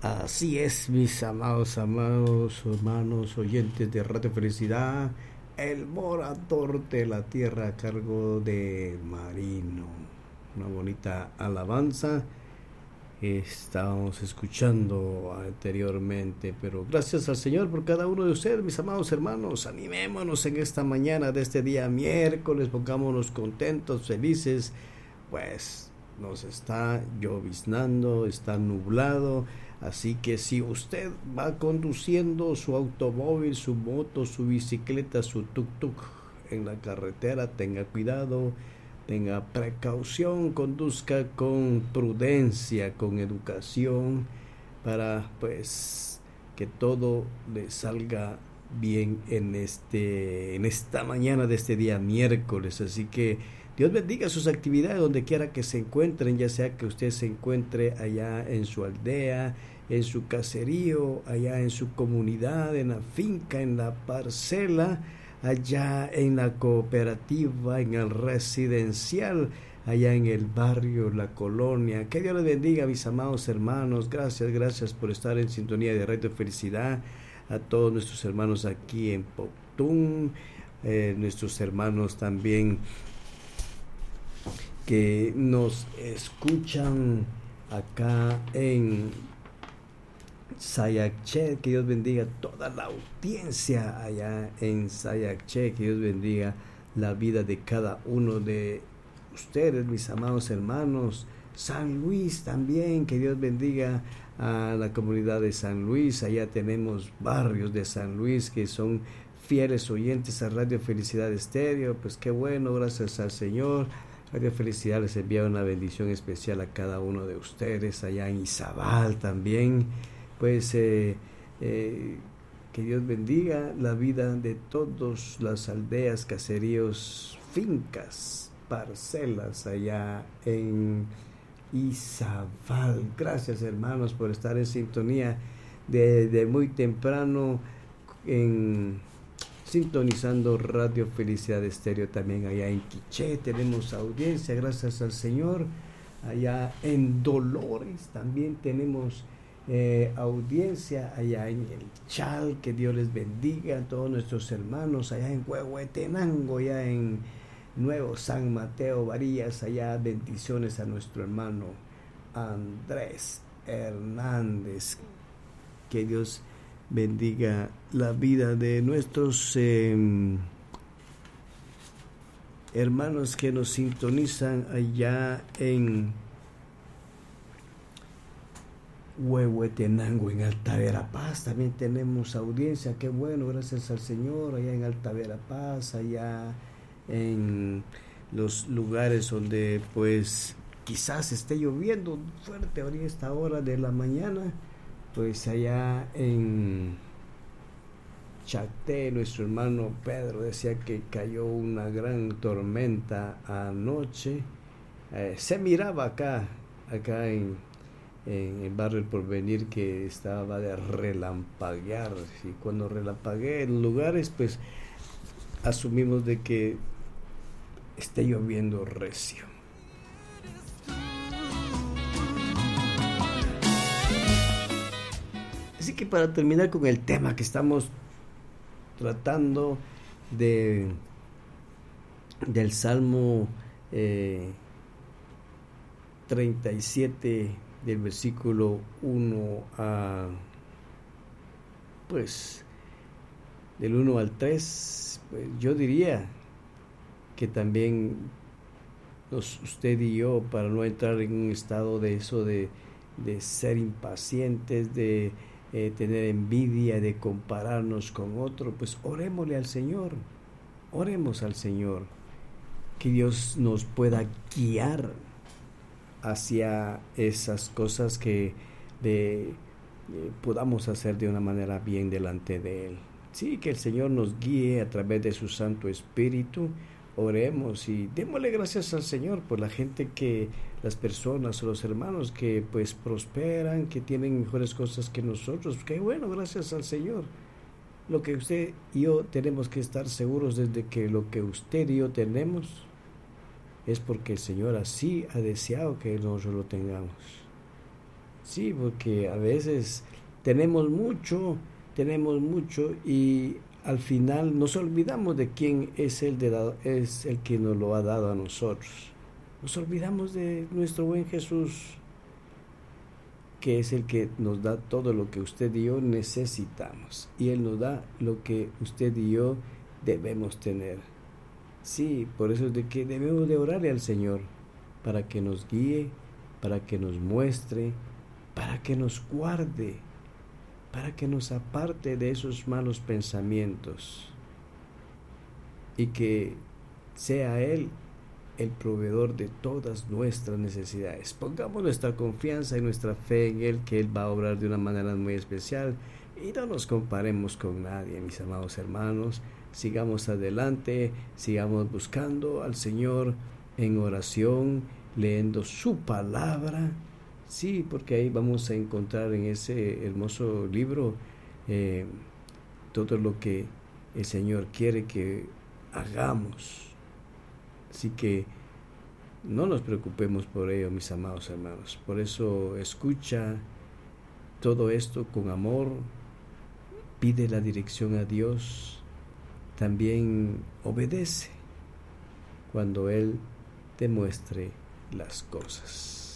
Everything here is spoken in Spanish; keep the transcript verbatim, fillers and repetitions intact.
Así es, mis amados, amados hermanos, oyentes de Radio Felicidad, el morador de la tierra a cargo de Marino. Una bonita alabanza estábamos escuchando anteriormente, pero gracias al Señor por cada uno de ustedes, mis amados hermanos. Animémonos en esta mañana de este día miércoles, pongámonos contentos, felices, pues nos está lloviznando, está nublado. Así que si usted va conduciendo su automóvil, su moto, su bicicleta, su tuk-tuk en la carretera, tenga cuidado, tenga precaución, conduzca con prudencia, con educación, para pues que todo le salga bien en este en esta mañana de este día miércoles. Así que Dios bendiga sus actividades donde quiera que se encuentren, ya sea que usted se encuentre allá en su aldea, en su caserío, allá en su comunidad, en la finca, en la parcela, allá en la cooperativa, en el residencial, allá en el barrio, la colonia. Que Dios les bendiga, mis amados hermanos. Gracias, gracias por estar en sintonía de Radio Felicidad. A todos nuestros hermanos aquí en Poptún, eh, nuestros hermanos también que nos escuchan acá en Sayacché. Que Dios bendiga toda la audiencia allá en Sayacché, que Dios bendiga la vida de cada uno de ustedes, mis amados hermanos. San Luis también, que Dios bendiga a la comunidad de San Luis. Allá tenemos barrios de San Luis que son fieles oyentes a Radio Felicidad Estéreo. Pues qué bueno, gracias al Señor. Radio Felicidad les envía una bendición especial a cada uno de ustedes, allá en Izabal también. Pues eh, eh, que Dios bendiga la vida de todas las aldeas, caseríos, fincas, parcelas allá en Izabal. Gracias, hermanos, por estar en sintonía de, de muy temprano en sintonizando Radio Felicidad Estéreo. También allá en Quiché tenemos audiencia, gracias al Señor. Allá en Dolores también tenemos eh, audiencia, allá en el Chal. Que Dios les bendiga a todos nuestros hermanos allá en Huehuetenango, allá en Nuevo San Mateo Varillas. Allá bendiciones a nuestro hermano Andrés Hernández. Que Dios bendiga la vida de nuestros eh, hermanos que nos sintonizan allá en Huehuetenango, en Alta Verapaz. También tenemos audiencia, qué bueno, gracias al Señor, allá en Alta Verapaz, allá en los lugares donde pues quizás esté lloviendo fuerte ahorita a esta hora de la mañana. Pues allá en Chacté, nuestro hermano Pedro decía que cayó una gran tormenta anoche. Eh, se miraba acá, acá en, en el barrio El Porvenir, que estaba de relampaguear. Y cuando relampaguea en lugares, pues asumimos de que esté lloviendo recio. Así que para terminar con el tema que estamos tratando de del Salmo eh, treinta y siete, del versículo uno a pues del uno al tres, pues yo diría que también nos, usted y yo, para no entrar en un estado de eso de, de ser impacientes, de Eh, tener envidia, de compararnos con otro, pues orémosle al Señor, oremos al Señor, que Dios nos pueda guiar hacia esas cosas que de, eh, podamos hacer de una manera bien delante de Él. Sí, que el Señor nos guíe a través de su Santo Espíritu. Oremos y démosle gracias al Señor por la gente, que las personas o los hermanos que pues prosperan, que tienen mejores cosas que nosotros. Qué bueno, gracias al Señor. Lo que usted y yo tenemos que estar seguros desde que lo que usted y yo tenemos es porque el Señor así ha deseado que nosotros lo tengamos. Sí, porque a veces tenemos mucho, tenemos mucho y al final nos olvidamos de quién es el, de da- es el que nos lo ha dado a nosotros. Nos olvidamos de nuestro buen Jesús, que es el que nos da todo lo que usted y yo necesitamos. Y Él nos da lo que usted y yo debemos tener. Sí, por eso es de que debemos de orarle al Señor para que nos guíe, para que nos muestre, para que nos guarde, para que nos aparte de esos malos pensamientos y que sea Él el proveedor de todas nuestras necesidades. Pongamos nuestra confianza y nuestra fe en Él, que Él va a obrar de una manera muy especial, y no nos comparemos con nadie, mis amados hermanos. Sigamos adelante, sigamos buscando al Señor en oración, leyendo su palabra. Sí, porque ahí vamos a encontrar en ese hermoso libro eh, todo lo que el Señor quiere que hagamos. Así que no nos preocupemos por ello, mis amados hermanos. Por eso escucha todo esto con amor, pide la dirección a Dios, también obedece cuando Él te muestre las cosas.